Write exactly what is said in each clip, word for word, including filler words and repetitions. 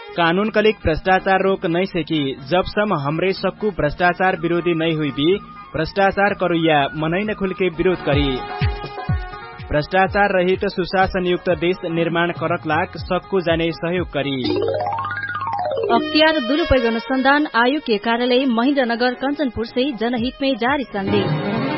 कानून कलिक भ्रष्टाचार रोक नहीं सकी जबसम्म हमरे सक्कू भ्रष्टाचार विरोधी नहीं हुई भी भ्रष्टाचार करुया मनै न खुलके विरोध करी। भ्रष्टाचार रहित सुशासन युक्त देश निर्माण करक लाग सक्कू जाने सहयोग करी। अख्तियार दुरुपयोग अनुसंधान आयोग के कार्यालय महेन्द्रनगर कंचनपुर से जनहित में जारी संदेश।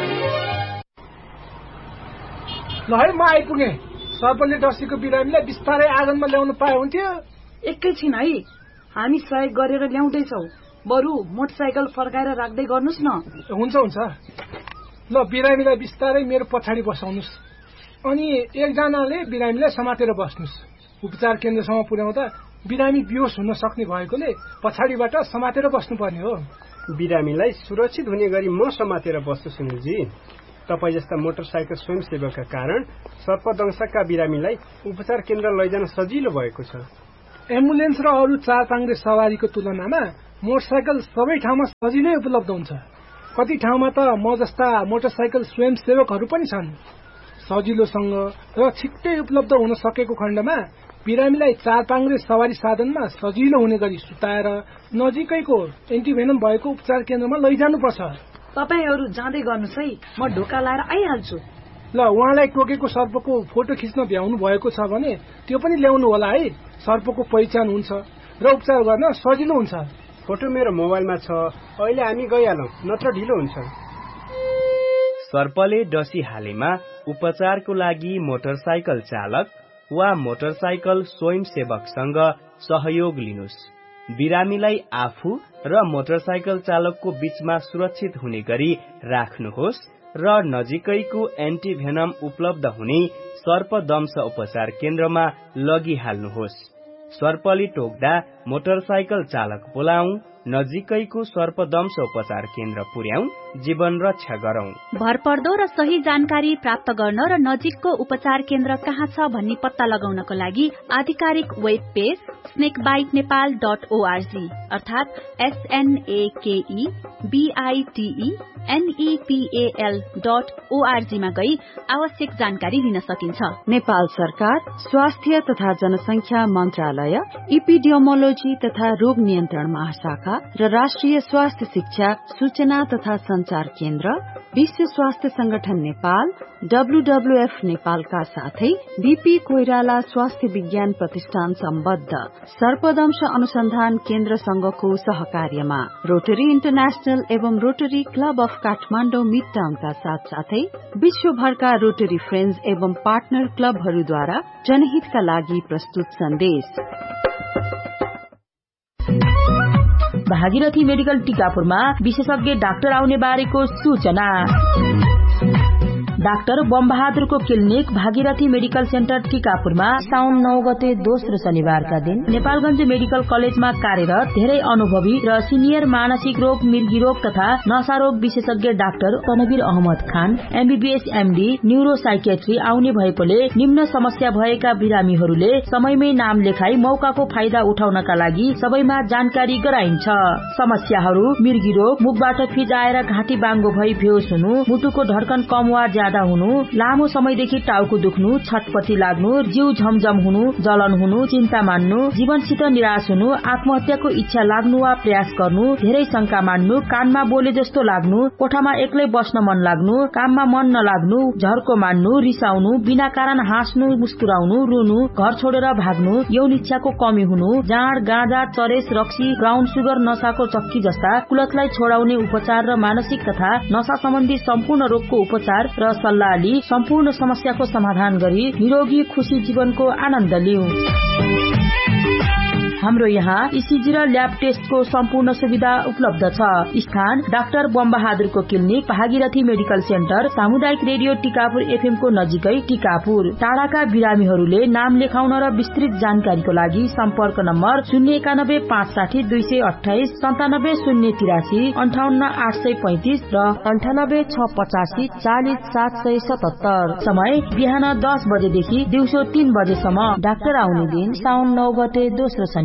ल है म आइपुगे। सरपञ्चले डसीको बिरामीलाई बिस्तारै आँगनमा ल्याउनु पाए हुन्थ्यो। एकैछिन है, हामी सहयोग गरेर ल्याउँदैछौ। बरु मोटरसाइकल फर्काएर राख्दै गर्नुस् न। हुन्छ हुन्छ। ल बिरामीलाई बिस्तारै मेरो पछाडि बसाउनुस् अनि एकजनाले बिरामीलाई समातेर बस्नुस्। उपचार केन्द्रसम्म पुर्याउँदा बिरामी बेहोस हुन सक्ने भएकोले पछाडिबाट समातेर बस्नुपर्ने हो। बिरामीलाई सुरक्षित हुने गरी म समातेर बस्छु सुनिलजी। तपाईँ जस्ता मोटरसाइकल स्वयंसेवकका कारण सर्पदंशका बिरामीलाई उपचार केन्द्र लैजान सजिलो भएको छ। एम्बुलेन्स र अरू चार पाङ्ग्रे सवारीको तुलनामा मोटरसाइकल सबै ठाउँमा सजिलै उपलब्ध हुन्छ। कति ठाउँमा त म जस्ता मोटरसाइकल स्वयंसेवकहरू पनि छन्। सजिलोसँग र छिट्टै उपलब्ध हुन सकेको खण्डमा बिरामीलाई चार पाङ्ग्रे सवारी साधनमा सजिलो हुने गरी सुताएर नजिकैको एन्टिभेनम भएको उपचार केन्द्रमा लैजानुपर्छ। तपाईहरू जाँदै गर्नुस् है, म ढोका लाएर आइहाल्छु। ल उहाँलाई टोकेको सर्पको फोटो खिच्न भ्याउनु भएको छ भने त्यो पनि ल्याउनु होला है। सर्पको पहिचान हुन्छ र उपचार गर्न सजिलो हुन्छ। फोटो मेरो मोबाइलमा छ, अहिले हामी गइहालौं नत्र ढिलो हुन्छ। सर्पले डसी हालेमा उपचारको लागि मोटरसाइकल चालक वा मोटरसाइकल स्वयंसेवकसँग सहयोग लिनुस्। बिरामीलाई आफू र मोटरसाइकल चालकको बीचमा सुरक्षित हुने गरी राख्नुहोस् र नजिकैको एन्टिभेनम उपलब्ध हुने सर्पदंश उपचार केन्द्रमा लगिहाल्नुहोस्। सर्पले टोक्दा मोटरसाइकल चालक बोलाऊ, नजिकैको सर्पदंश उपचार केन्द्र पुर्याऊ, जीवन रक्षा गरौं। भरपर्दो र सही जानकारी प्राप्त गर्न र नजिकको उपचार केन्द्र कहाँ छ भन्ने पत्ता लगाउनको लागि आधिकारिक web page स्नेकबाइट Nepal dot ORG अर्थात एसएनएकेई बीआईटीई एनईपीएल डट ओआरजी मा गई आवश्यक जानकारी लिन सकिन्छ। नेपाल सरकार स्वास्थ्य तथा जनसंख्या मन्त्रालय, इपिडियोमोलोजी तथा रोग नियन्त्रण महाशाखा र राष्ट्रिय स्वास्थ्य शिक्षा सूचना तथा संचार केन्द्र, विश्व स्वास्थ्य संगठन नेपाल, डब्ल्यूडब्ल्यूएफ नेपालका साथै बीपी कोइराला स्वास्थ्य विज्ञान प्रतिष्ठान सम्बद्ध सर्पदंश अनुसन्धान केन्द्र संघको सहकार्यमा रोटरी इन्टरनेशनल एवं रोटरी क्लब अफ काठमाडौँ मिडटाउनका साथ साथै विश्वभरका रोटरी फ्रेन्ड्स एवं पार्टनर क्लबहरूद्वारा जनहितका लागि प्रस्तुत सन्देश। भागीरथी मेडिकल टीकापुरमा विशेषज्ञ डाक्टर आउने बारेको सूचना। Doctor बमबहादुरको clinic Bhagirathi medical centre टीकापुरमा साउन नौ गते दोस्रो शनिबारका दिन नेपालगञ्ज मेडिकल कलेजमा कार्यरत धेरै अनुभवी र सिनियर मानसिक रोग, मिर्गी रोग तथा नशा रोग विशेषज्ञ डाक्टर तनवीर अहमद खान एमबीबीएस एमडी न्यूरो साइकियाट्री आउने भएकोले निम्न समस्या भएका बिरामीहरूले समयमै नाम लेखाई मौकाको फाइदा उठाउनका लागि सबैमा जानकारी गराइन्छ। समस्याहरू मिर्गी रोग, मुखबाट फिज आएर घाँटी बाङ्गो भई बेहोस हुनु, मुटुको धड्कन कम वा ज्यादा हुनु, लामो समयदेखि टाउको दुख्नु, छटपटी लाग्नु, जिउ झमझम हुनु, जलन हुनु, चिन्ता मान्नु, जीवनसित निराश हुनु, आत्महत्याको इच्छा लाग्नु वा प्रयास गर्नु, धेरै शंका मान्नु, कानमा बोले जस्तो लाग्नु, कोठामा एक्लै बस्न मन लाग्नु, काममा मन नलाग्नु, झर्को मान्नु, रिसाउनु, बिना कारण हाँस्नु, मुस्कुराउनु, रुनु, घर छोडेर भाग्नु, यौन इच्छाको कमी हुनु, जाँड, गाँजा, चरेस, रक्सी, ब्राउन सुगर, नशाको चक्की जस्ता कुलतलाई छोडाउने उपचार र मानसिक तथा नशा सम्बन्धी सम्पूर्ण रोगको उपचार र सल्लाह लिई सम्पूर्ण समस्याको समाधान गरी निरोगी खुशी जीवनको आनन्द लिऊ। हाम्रो यहाँ ईसीजी र ल्याब टेस्टको सम्पूर्ण सुविधा उपलब्ध छ। स्थान doctor बमबहादुरको clinic Bhagirathi medical centre, सामुदायिक रेडियो टीकापुर एफएम को नजिकै टीकापुर। टाढाका बिरामीहरूले नाम लेखाउन र विस्तृत जानकारीको लागि सम्पर्क नम्बर शून्य एकानब्बे पाँच साठी दुई सय अठाइस सन्तानब्बे शून्य तिरासी अन्ठाउन्न आठ सय पैंतिस र अन्ठानब्बे छ पचासी चालिस सात सय सतहत्तर। समय बिहान दस बजेदेखि दिउँसो तीन बजेसम्म। डाक्टर आउने दिन साउन नौ गते दोस्रो शनिबार।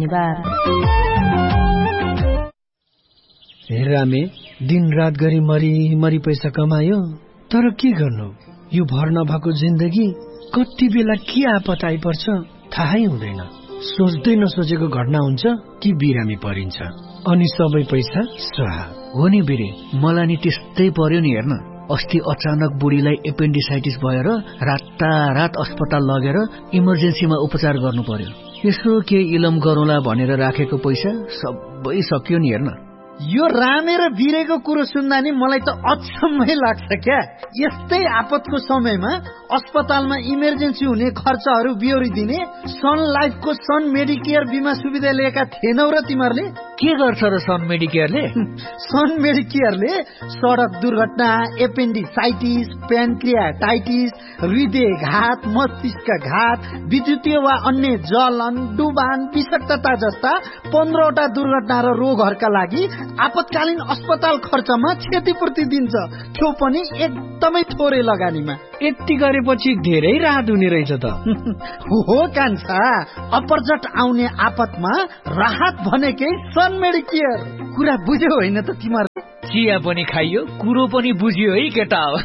हेर रामे, दिन रात गरी मरी मरी पैसा कमायो, तर के गर्नु, यो भर नभएको जिन्दगी कति बेला के आपत आइपर्छ थाहै हुँदैन। सोच्दै नसोचेको घटना हुन्छ कि बिरामी परिन्छ अनि सबै पैसा स्वाहा। हो नि बिरे, मलाई नि त्यस्तै पर्यो नि। हेर्न, अस्ति अचानक बुढीलाई एपेन्डिसाइटिस भएर रातारात अस्पताल लगेर इमर्जेन्सीमा उपचार गर्नु पर्यो। यसो के इलम गरौँला भनेर राखेको पैसा सबै सकियो नि। हेर्न, यो रामे र बिरेको कुरो सुन्दा नि मलाई त अचम्मै लाग्छ क्या। यस्तै आपतको समयमा अस्पतालमा इमर्जेन्सी हुने खर्चहरू बिहोरिदिने सन लाइफको सन मेडिकेयर बिमा सुविधा लिएका थिएनौ र तिमीहरूले? के गर्छ र सन मेडिकेयरले? सन मेडिकेयरले सडक दुर्घटना, एपेन्डिसाइटिस, प्यानक्रियाटाइटिस, हृदयघात, मस्तिष्कघात, विद्युतीय वा अन्य जलन, डुबान, विषाक्तता जस्ता पन्ध्रवटा दुर्घटना र रोगहरूका लागि आपतकालीन अस्पताल खर्चमा क्षतिपूर्ति दिन्छ, त्यो पनि एकदमै थोरै लगानीमा। यति गरेपछि धेरै राहत हुने रहेछ त। हो कान्छा, अपरझट आउने आपतमा राहत भनेकै सन मेडिकेयर। कुरा बुझ्यो होइन त तिमीहरू? चिया पनि खाइयो, कुरो पनि बुझ्यो है केटा हो।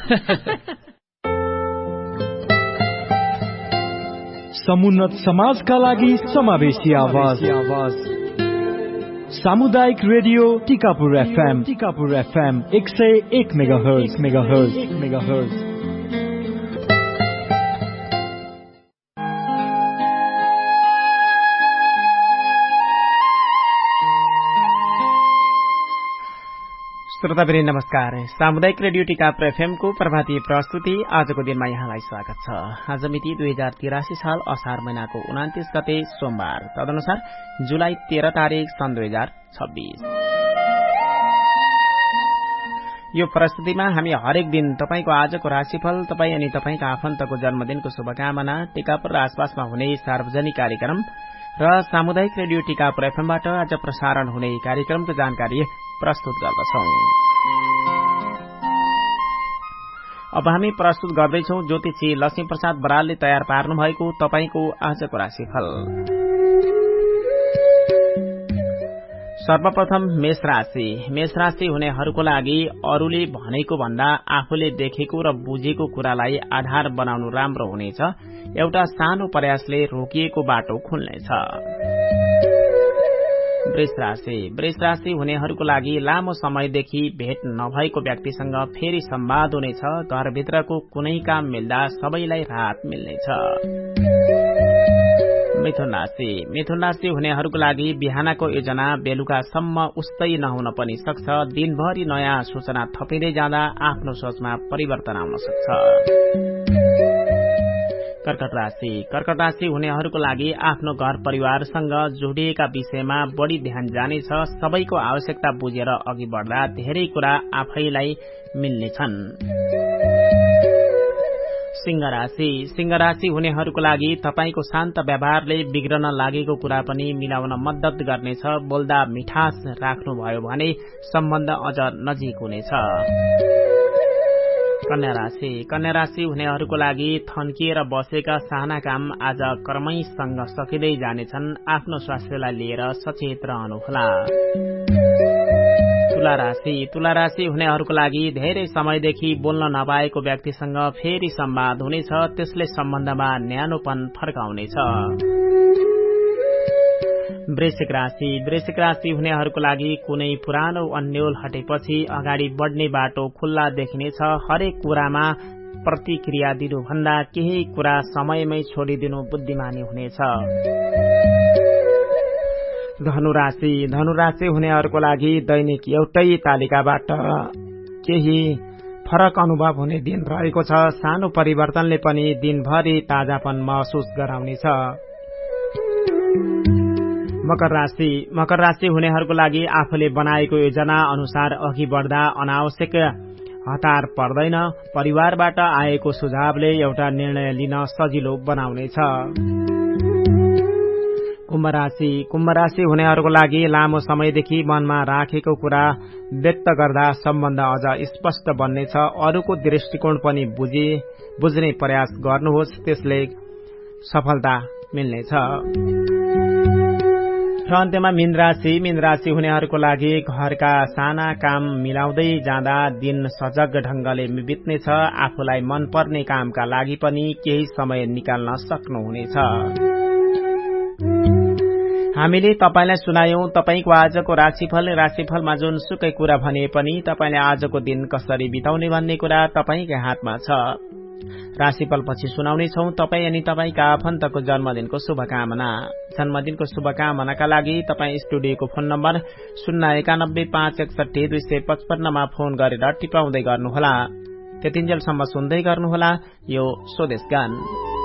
समुन्नत समाजका लागि समावेशी आवाज। सामुदायिक radio Tikapur FM. Tikapur FM एक सय एक मेगाहर्ज मेगाहर्ज एक मेगाहर्ज। श्रोतावृन्द नमस्कार। सामुदायिक रेडियो टिकापुर एफएम को प्रभातीय प्रस्तुति आजको दिनमा यहाँलाई स्वागत छ। आज मिति दुई हजार तिरासी साल असार महिनाको उनातिस गते सोमबार, तदनुसार जुलाई तेह्र तारीक सन् दुई हजार छब्बीस। यो प्रस्तुतिमा हामी हरेक दिन तपाईको आजको राशिफल, तपाई अनि तपाईका आफन्तको जन्मदिनको शुभकामना, टिकापुर र आसपासमा हुने सार्वजनिक कार्यक्रम र सामुदायिक रेडियो टिकापुर एफएमबाट आज प्रसारण हुने कार्यक्रमको जानकारी प्रस्तुत गर्दछौं। अब हामी प्रस्तुत गर्दैछौं ज्योतिषी लक्ष्मी प्रसाद बरालले तयार पार्नु भएको तपाईको आजको राशिफल। सर्वप्रथम मेष राशि। मेष राशि हुनेहरूको लागि अरूले भनेको भन्दा आफूले देखेको र बुझेको कुरालाई आधार बनाउनु राम्रो हुनेछ। एउटा सानो प्रयासले रोकिएको बाटो खुल्नेछ। वृष राशि। वृष राशि हुनेहरूको लागि लामो समयदेखि भेट नभएको व्यक्तिसँग फेरि संवाद हुनेछ। घरभित्रको कुनै काम मिल्दा सबैलाई राहत मिल्नेछ। मिथुन राशि। मिथुन राशि हुनेहरूको लागि बिहानको योजना बेलुकासम्म उस्तै नहुन पनि सक्छ। दिनभरि नयाँ सूचना थपिँदै जाँदा आफ्नो सोचमा परिवर्तन आउन सक्छ। कर्कट राशि। कर्कट राशि हुनेहरूको लागि आफ्नो घर परिवारसँग जोडिएका विषयमा बढ़ी ध्यान जानेछ। सबैको आवश्यकता बुझेर अघि बढ्दा धेरै कुरा आफैलाई मिल्नेछन्। सिंह राशि। सिंह राशि हुनेहरूको लागि तपाईको शान्त व्यवहारले बिग्रन लागेको कुरा पनि मिलाउन मद्दत गर्नेछ। बोल्दा मिठास राख्नुभयो भने सम्बन्ध अझ नजिक हुनेछ। कन्या राशि। कन्या राशि हुनेहरूको लागि थन्किएर बसेका साना काम आज कर्मैसँग सकिँदै जानेछन्। आफ्नो स्वास्थ्यलाई लिएर सचेत रहनुहोला। तुला राशि। तुला राशि हुनेहरूको लागि धेरै समयदेखि बोल्न नपाएको व्यक्तिसँग फेरि संवाद हुनेछ। त्यसले सम्बन्धमा न्यानोपन फर्काउनेछ। वृश्चिक राशि। वृश्चिक राशि हुनेहरूको लागि कुनै पुरानो अन्यल हटेपछि अगाडि बढ्ने बाटो खुल्ला देखिनेछ। हरेक कुरामा प्रतिक्रिया दिनुभन्दा केही कुरा समयमै छोडिदिनु बुद्धिमानी हुनेछ। धनुराशि। धनुराशि हुनेहरूको लागि दैनिक एउटै तालिकाबाट केही फरक अनुभव हुने दिन रहेको छ। सानो परिवर्तनले पनि दिनभरि ताजापन महसुस गराउनेछ। मकर राशि। मकर राशि हुनेहरूको लागि आफूले बनाएको योजना अनुसार अघि बढ्दा अनावश्यक हतार पर्दैन। परिवारबाट आएको सुझावले एउटा निर्णय लिन सजिलो बनाउनेछ। कुम्भ राशि। कुम्भ राशि हुनेहरूको लागि लामो समयदेखि मनमा राखेको कुरा व्यक्त गर्दा सम्बन्ध अझ स्पष्ट बन्नेछ। अरूको दृष्टिकोण पनि बुझे बुझ्ने प्रयास गर्नुहोस्, त्यसले सफलता मिल्नेछ। र अन्त्यमा मीन राशि। मीन राशि हुनेहरूको लागि घरका साना काम मिलाउँदै जाँदा दिन सजग ढंगले बित्नेछ। आफूलाई मनपर्ने कामका लागि पनि केही समय निकाल्न सक्नुहुनेछ। हामीले तपाईलाई सुनायौं तपाईको आजको राशिफल। राशिफलमा जुन सुकै कुरा भने पनि तपाईले आजको दिन कसरी बिताउने भन्ने कुरा तपाईकै हातमा छ। राशिफल पछि सुनाउने छौं तपाई अनि तपाईका आफन्तको जन्मदिनको शुभकामना। जन्मदिनको शुभकामनाका लागि तपाई स्टुडियोको फोन नम्बर शून्य एकानब्बे पाँच एकसठी दुई सय पचपन्नमा फोन गरेर टिपाउँदै गर्नुहोला। त्यतिन्जेलसम्म सुन्दै गर्नुहोला यो स्वदेश गान।